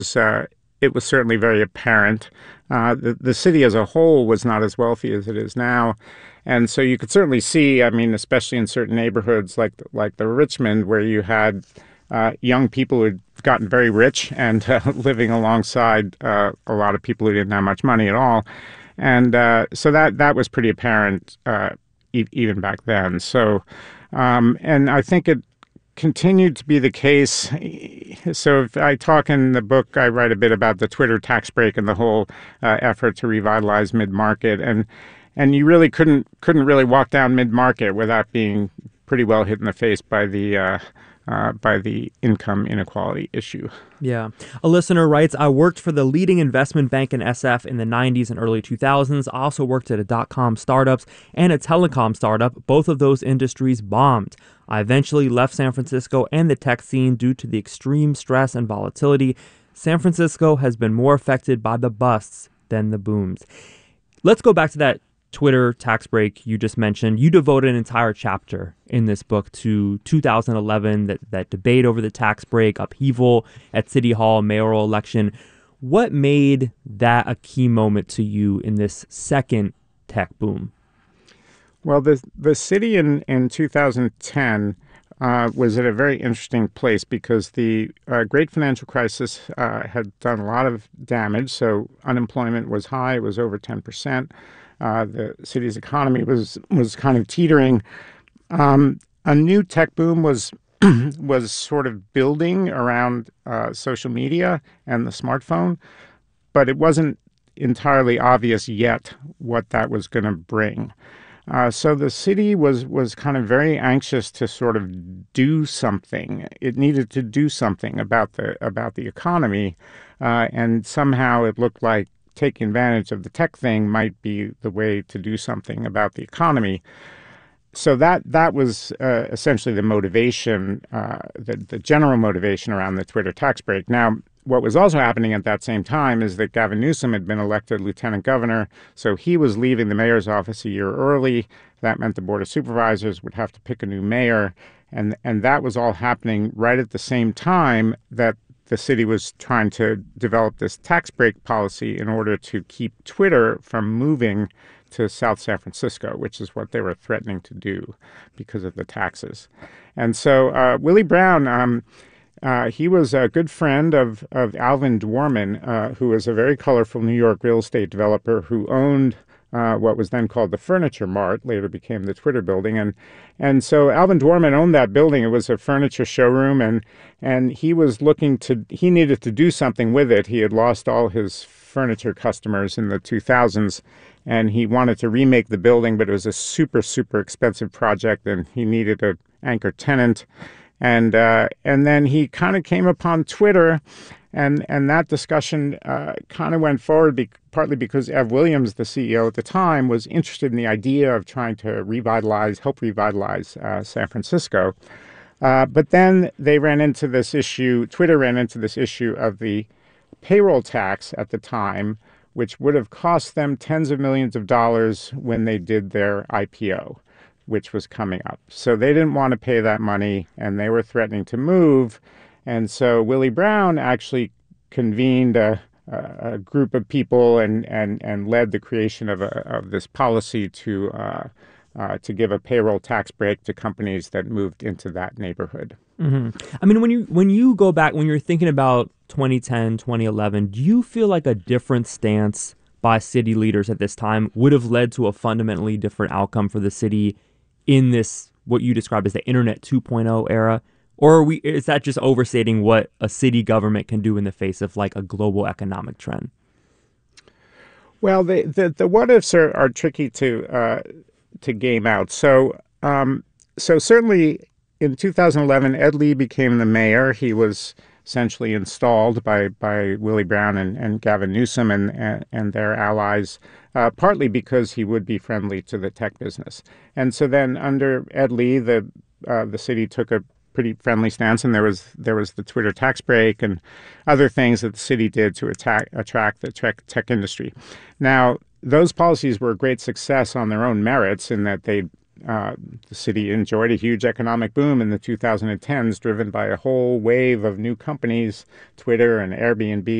uh, it was certainly very apparent. The city as a whole was not as wealthy as it is now. And so you could certainly see, I mean, especially in certain neighborhoods like the Richmond, where you had young people who'd gotten very rich and living alongside a lot of people who didn't have much money at all. And so that was pretty apparent even back then. So, and I think it continued to be the case. So if I talk in the book, I write a bit about the Twitter tax break and the whole effort to revitalize mid-market. And you really couldn't really walk down mid-market without being pretty well hit in the face by the income inequality issue. Yeah. A listener writes, I worked for the leading investment bank in SF in the 90s and early 2000s. I also worked at a dot-com startups and a telecom startup. Both of those industries bombed. I eventually left San Francisco and the tech scene due to the extreme stress and volatility. San Francisco has been more affected by the busts than the booms. Let's go back to that Twitter tax break you just mentioned. You devoted an entire chapter in this book to 2011, that debate over the tax break, upheaval at City Hall, mayoral election. What made that a key moment to you in this second tech boom? Well, the city in 2010 was at a very interesting place because the great financial crisis had done a lot of damage. So unemployment was high; it was over 10%. The city's economy was kind of teetering. A new tech boom was was sort of building around social media and the smartphone, but it wasn't entirely obvious yet what that was going to bring. So the city was kind of very anxious to sort of do something. It needed to do something about the economy, and somehow it looked like taking advantage of the tech thing might be the way to do something about the economy. So that was essentially the motivation, the general motivation around the Twitter tax break. Now, what was also happening at that same time is that Gavin Newsom had been elected lieutenant governor, so he was leaving the mayor's office a year early. That meant the Board of Supervisors would have to pick a new mayor, and that was all happening right at the same time that the city was trying to develop this tax break policy in order to keep Twitter from moving to South San Francisco, which is what they were threatening to do because of the taxes. And so Willie Brown, he was a good friend of Alvin Dworman, who was a very colorful New York real estate developer who owned what was then called the Furniture Mart, later became the Twitter building. And so Alvin Dworman owned that building. It was a furniture showroom, and he needed to do something with it. He had lost all his furniture customers in the 2000s, and he wanted to remake the building, but it was a super, super expensive project, and he needed an anchor tenant. And then he kind of came upon Twitter, and that discussion kind of went forward partly because Ev Williams, the CEO at the time, was interested in the idea of trying to help revitalize San Francisco. But then they ran into this issue, Twitter ran into this issue of the payroll tax at the time, which would have cost them tens of millions of dollars when they did their IPO, which was coming up. So they didn't want to pay that money, and they were threatening to move. And so Willie Brown actually convened a group of people and led the creation of this policy to give a payroll tax break to companies that moved into that neighborhood. Mm-hmm. I mean, when you go back, when you're thinking about 2010, 2011, do you feel like a different stance by city leaders at this time would have led to a fundamentally different outcome for the city in this, what you described as the Internet 2.0 era? Or is that just overstating what a city government can do in the face of like a global economic trend? Well, the what ifs are tricky to game out. So certainly in 2011, Ed Lee became the mayor. He was essentially installed by Willie Brown and Gavin Newsom and their allies, partly because he would be friendly to the tech business. And so then under Ed Lee, the city took a pretty friendly stance, and there was the Twitter tax break and other things that the city did to attract the tech industry. Now, those policies were a great success on their own merits in that they the city enjoyed a huge economic boom in the 2010s, driven by a whole wave of new companies, Twitter and Airbnb